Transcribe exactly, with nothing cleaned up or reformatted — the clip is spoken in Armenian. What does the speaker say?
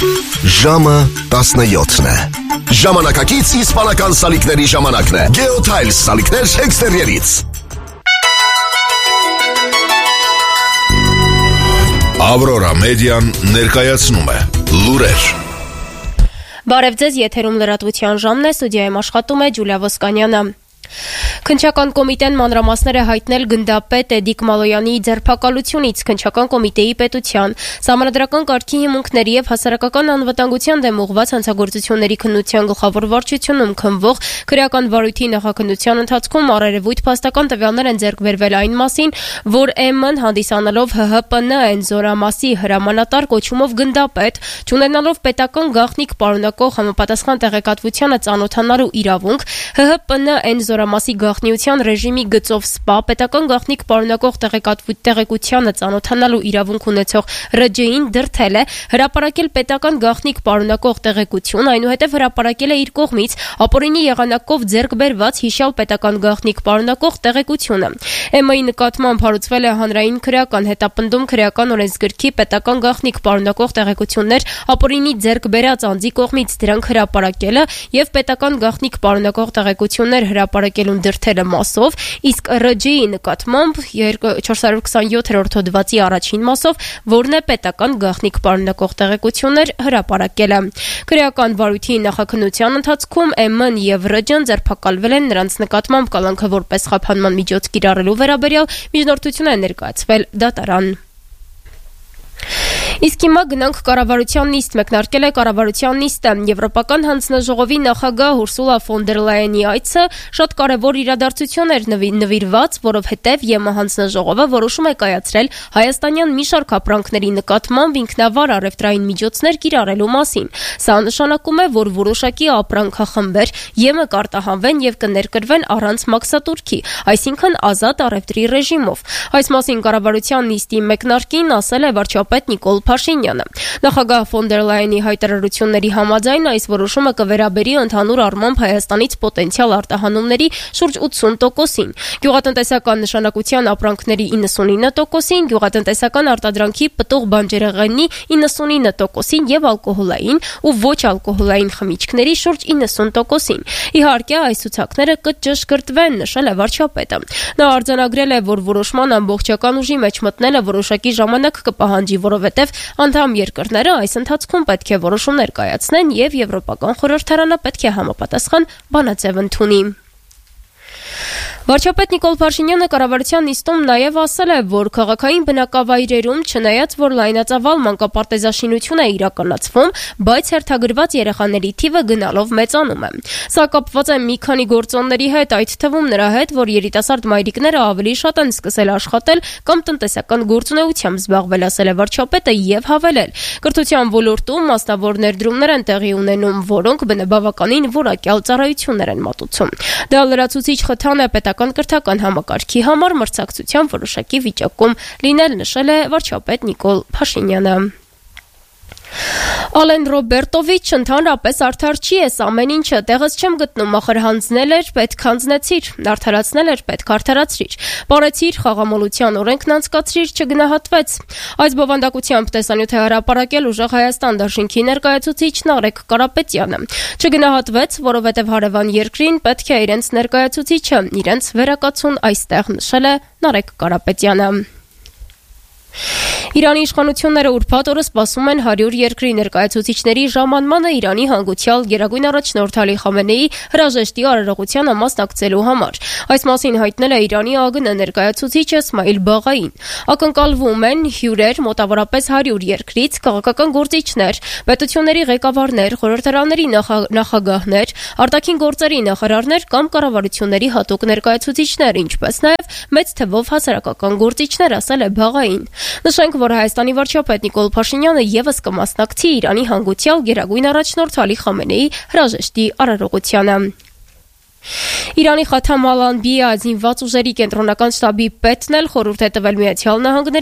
Ժամը տասնյոթն է։ Ժամանակակից իսպանական սալիկների ժամանակն է։ Geotiles սալիկներ էքստերիերից։ Aurora Median ներկայացնում է լուրեր։ Բարև ձեզ, եթերում լրատվության ժամն է, ստուդիայում աշխատում է Ջուլիա Ոսկանյանը։ Քննչական կոմիտեն մանրամասները հայտնել գնդապետ Էդիկ Մալոյանի ձերբակալությունից քննչական կոմիտեի պետության, Սահմանադրական կարգի հիմունքների և հասարակական անվտանգության դեմ ուղղված հանցագործությունների քննության գլխավոր վարչությունում քննվող քրեական վարույթի նախաքննության ընթացքում առերևույթ փաստական տվյալներ են ձեռք բերվել այն մասին, որ Էմ-ն հանդիսանալով Հ Հ Պ Ն Էնզորամասի հրամանատար կոչումով գնդապետ, չունենալով պետական գաղտնիք պարունակող համապատասխան տեղեկատվությանը ծանոթանալու իրավունք, Հ Հ Պ Ն Էնզորամասի գաղտնիության ռեժիմի գծով սպա պետական գաղտնիք պարունակող տեղեկությանը ծանոթանալու իրավունք ունեցող Ռ Ջ-ին դրդել է հրապարակել պետական գաղտնիք պարունակող տեղեկություն, այնուհետև հրապարակել է իր կողմից ապօրինի եղանակով ձեռք բերված հիշյալ պետական գաղտնիք պարունակող տեղեկությունը։ Էմ-ի նկատմամբ հարուցվել է հանրային քրեական հետապնդում քրեական օրենսգրքի պետական գաղտնիք պարունակող տեղեկություններ ապօրինի ձեռք բերած անձի կողմից դրանք հրապարակելը և պետական գաղտնիք պարունակող տեղեկություններ հրապարակելուն դրդելը մասով, իսկ Ռ Ջ-ի նկատմամբ չորսորդ քսանյոթերորդ հոդվածի առաջին մասով, որն է պետական գաղտնիք պարունակող տեղեկություններ հրապարակելը։ Քրեական վարույթի նախաքննության ընթացքում Էմ-ն և Ռ Ջ-ն ձերբակալվել են, նրանց նկատմամբ կալանքը որպես խափանման միջոց կիրառելու վերաբերյալ միջնորդություն է ներկայացվել դատարան։ Իսկ հիմա գնանք կառավարության նիստ, մեկնարկել է կառավարության նիստը։ Եվրոպական հանձնաժողովի նախագահ Ուրսուլա ֆոն դեր Լայենի այցը շատ կարևոր իրադարձություն էր նվիրված, որովհետև ԵՄ հանձնաժողովը որոշում է կայացրել հայաստանյան մի շարք ապրանքների նկատմամբ ինքնավար առևտրային միջոցներ կիրառելու մասին։ Սա նշանակում է, որ որոշակի ապրանքախմբեր ԵՄ կարտահանվեն և կներկրվեն առանց մաքսատուրքի, այսինքն ազատ առևտրի ռեժիմով։ Այս մասին կառավարության նիստի մեկնարկին ասել է վարչապետ Նիկոլ Փաշինյանը։ Նախագահ ֆոն դեր Լայենի հայտարարությունների համաձայն այս որոշումը կվերաբերի ընդհանուր առմամբ Հայաստանից պոտենցիալ արտահանումների շուրջ ութսուն տոկոսին, գյուղատնտեսական նշանակության ապրանքների իննսունինը տոկոսին, գյուղատնտեսական արտադրանքի պտուղ բանջարեղենի իննսունինը տոկոսին և ալկոհոլային ու ոչ ալկոհոլային խմիչքների շուրջ իննսուն տոկոսին։ Իհարկե, այս ցուցակները կճշգրտվեն, նշել է վարչապետը։ Նա արձանագրել է, որ որոշման ամբողջական ուժի մեջ մտնելը որոշակի ժամանակ կպահանջի, որովհետև անդամ երկրները այս ընթացքում պետք է որոշումներ կայացնեն և Եվրոպական խորհրդարանը պետք է համապատասխան բանաձև ընդունի։ Վարչապետ Նիկոլ Փաշինյանը կառավարության նիստում նաև ասել է, որ քաղաքային բնակավայրերում, չնայած որ լայնածավալ մանկապարտեզաշինություն է իրականացվում, բայց հերթագրված երեխաների թիվը գնալով մեծանում է։ Սա կապված է մի քանի գործոնների հետ, այդ թվում նրա հետ, որ երիտասարդ մայրիկները ավելի շատ են սկսել աշխատել կամ տնտեսական գործունեությամբ զբաղվել, ասել է վարչապետը և հավելել. կրթության ոլորտում մասնավոր ներդրումներ են տեղի ունենում, որոնք բնաբավականին որակյալ ծառայություններ են մատուցում։ Դա լրացուցիչ խթան է պետական կրթական համակարգի համար մրցակցության որոշակի վիճակում լինել, նշել է վարչապետ Նիկոլ Փաշինյանը։ Ալեն Ռոբերտովիչ, ընդհանրապես արդար չի ես ամեն ինչը, տեղս չեմ գտնում, ախր հանձնել էր, պետք հանձնեցիր, արդարացնել էր, պետք արդարացրիր, պարեցիր, խաղամոլության օրենքն անցկացրիր, չգնահատվեց։ Այս բովանդակությամբ տեսանյութ է հրապարակել Ուժեղ Հայաստան դաշինքի ներկայացուցիչ Նարեկ Կարապետյանը։ Չգնահատվեց, որովհետև հարևան երկրին պետք է իրենց ներկայացուցիչը, իրենց վերակացուն այստեղ, նշել է Նարեկ Կարապետյանը։ Իրանի իշխանությունները ուրբաթ օրը սպասում են հարյուր երկրի ներկայացուցիչների ժամանմանը Իրանի հանգուցյալ գերագույն առաջնորդ Ալի Խամենեի հրաժեշտի արարողությանը մասնակցելու համար։ Այս մասին հայտնել է Իրանի ԱԳՆ ներկայացուցիչը Իսմայիլ Բաղային։ Ակնկալվում են հյուրեր մոտավորապես հարյուր երկրից, քաղաքական գործիչներ, պետությունների ղեկավարներ, խորհրդարանների նախագահներ, արտաքին գործերի նախարարներ կամ կառավարությունների հատուկ ներկայացուցիչներ, ինչպես նաև մեծ թվով հասարակական գործիչներ, ասել է Բաղային։ Նշենք, որ Հայաստանի վարչապետ Նիկոլ Փաշինյանը ևս կմասնակցի Իրանի հանգուցյալ գերագույն առաջնորդ Ալի Խամենեի հրաժեշտի արարողությանը։ Իրանի Խաթամ Ալ-Անբիա զինված ուժերի կենտրոնական շտաբի պետն էլ խորհուրդ է տվել Միացյալ Նահանգների